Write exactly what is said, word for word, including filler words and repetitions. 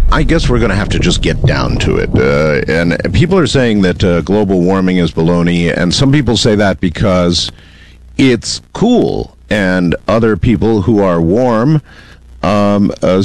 I guess we're going to have to just get down to it. Uh, and people are saying that uh, global warming is baloney, and some people say that because it's cool, and other people who are warm um, uh,